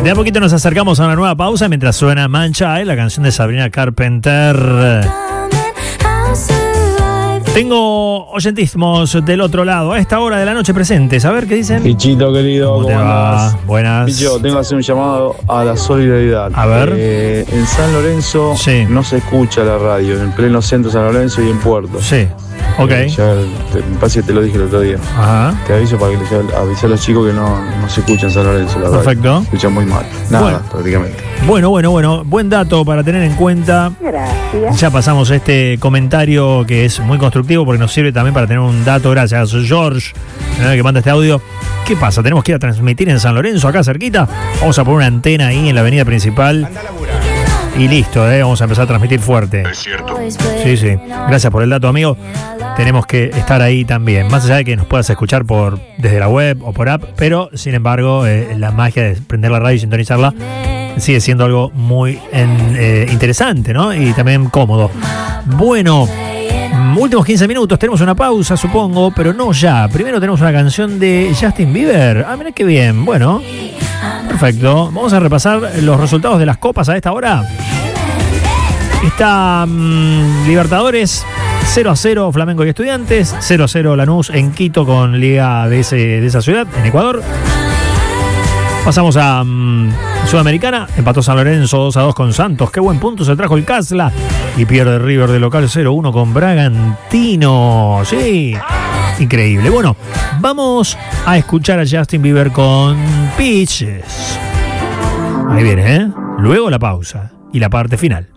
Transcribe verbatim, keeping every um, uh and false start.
De a poquito nos acercamos a una nueva pausa mientras suena Man Child, la canción de Sabrina Carpenter. Tengo oyentismos del otro lado, a esta hora de la noche presentes. A ver qué dicen. Pichito querido, ¿cómo te ¿cómo va? andás? Buenas. Picho, tengo que hacer un llamado a la solidaridad. A ver. Eh, en San Lorenzo sí. no se escucha la radio, en pleno centro de San Lorenzo y en Puerto. Sí, ok. Eh, ya te, me parece que te lo dije el otro día. Ajá. Te aviso para que les avise a los chicos que no, no se escucha en San Lorenzo la Perfecto. radio. Se escucha muy mal. Nada, bueno. prácticamente. Bueno, bueno, bueno. Buen dato para tener en cuenta. Gracias. Ya pasamos este comentario que es muy constructivo porque nos sirve también para tener un dato. Gracias, George, ¿eh? que manda este audio. ¿Qué pasa? ¿Tenemos que ir a transmitir en San Lorenzo, acá cerquita? Vamos a poner una antena ahí en la avenida principal. Y listo, ¿eh? Vamos a empezar a transmitir fuerte. Es cierto. Sí, sí. Gracias por el dato, amigo. Tenemos que estar ahí también. Más allá de que nos puedas escuchar por desde la web o por app, pero sin embargo, eh, la magia de prender la radio y sintonizarla sigue siendo algo muy en, eh, interesante, ¿no? Y también cómodo. Bueno, últimos quince minutos, tenemos una pausa, supongo, pero no ya. Primero tenemos una canción de Justin Bieber. Ah, mirá qué bien. Bueno, perfecto. Vamos a repasar los resultados de las copas a esta hora. Está mmm, Libertadores cero a cero Flamengo y Estudiantes, cero a cero Lanús en Quito con Liga de, ese, de esa ciudad, en Ecuador. Pasamos a um, Sudamericana, empató San Lorenzo dos a dos con Santos. Qué buen punto se trajo el Casla. Y pierde River de local cero a uno con Bragantino. Sí, increíble. Bueno, vamos a escuchar a Justin Bieber con Peaches. Ahí viene, ¿eh? Luego la pausa y la parte final.